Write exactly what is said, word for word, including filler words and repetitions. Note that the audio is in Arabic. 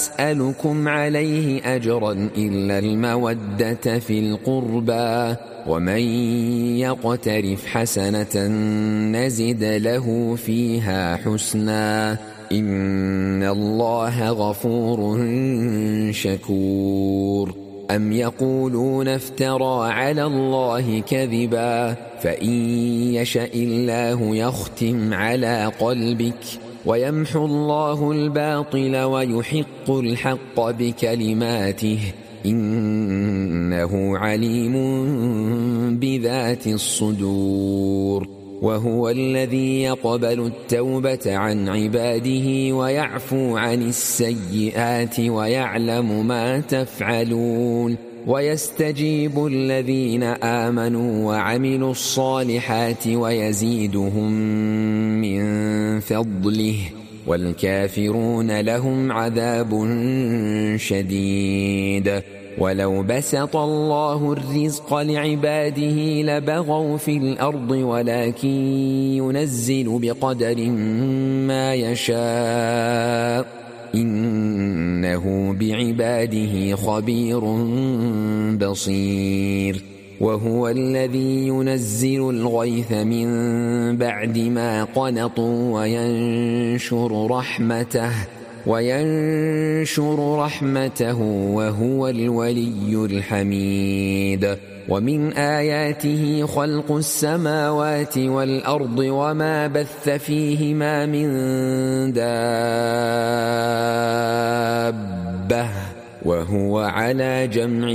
أسألكم عليه أجرا إلا المودة في القربى ومن يقترف حسنة نزد له فيها حسنا إن الله غفور شكور أم يقولون افترى على الله كذبا فإن يشأ الله يختم على قلبك ويمحو الله الباطل ويحق الحق بكلماته إنه عليم بذات الصدور وهو الذي يقبل التوبة عن عباده ويعفو عن السيئات ويعلم ما تفعلون ويستجيب الذين آمنوا وعملوا الصالحات ويزيدهم من فضله والكافرون لهم عذاب شديد ولو بسط الله الرزق لعباده لبغوا في الأرض ولكن ينزل بقدر ما يشاء إنه بعباده خبير بصير وهو الذي ينزل الغيث من بعد ما قنطوا وينشر رحمته وينشر رحمته وهو الولي الحميد ومن آياته خلق السماوات والأرض وما بث فيهما من دابة وهو على جمع